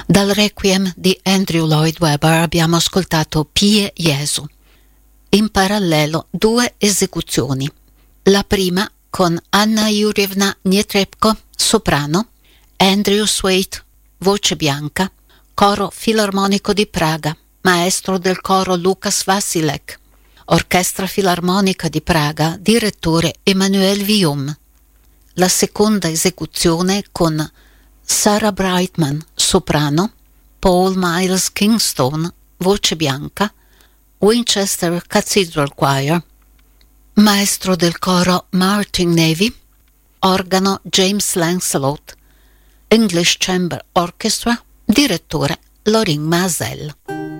Dal Requiem di Andrew Lloyd Webber abbiamo ascoltato Pie Jesu. In parallelo 2 esecuzioni. La prima con Anna Yurievna Netrebko, soprano, Andrew Sweet, voce bianca, Coro Filarmonico di Praga, maestro del coro Lukas Vasilek, Orchestra Filarmonica di Praga, direttore Emanuel Vium. La seconda esecuzione con Sarah Brightman, soprano, Paul Miles Kingstone, voce bianca, Winchester Cathedral Choir, maestro del coro Martin Navy, organo James Lancelot, English Chamber Orchestra, direttore Lorin Maazel.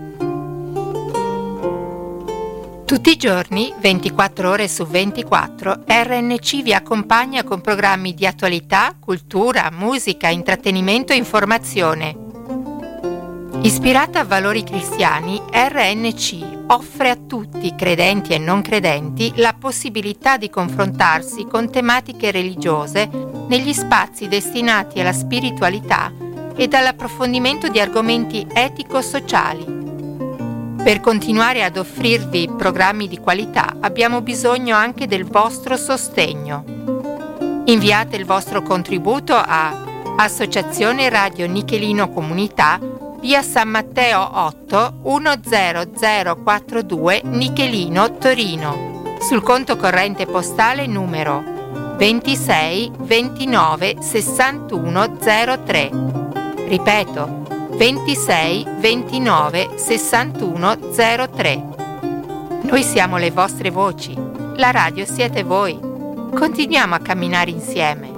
Tutti i giorni, 24 ore su 24, RNC vi accompagna con programmi di attualità, cultura, musica, intrattenimento e informazione. Ispirata a valori cristiani, RNC offre a tutti, credenti e non credenti, la possibilità di confrontarsi con tematiche religiose negli spazi destinati alla spiritualità e all'approfondimento di argomenti etico-sociali. Per continuare ad offrirvi programmi di qualità abbiamo bisogno anche del vostro sostegno. Inviate il vostro contributo a Associazione Radio Nichelino Comunità, via San Matteo 8 10042 Nichelino, Torino, sul conto corrente postale numero 26 29 61 03. Ripeto, 26 29 61 03. Noi siamo le vostre voci, la radio siete voi. Continuiamo a camminare insieme.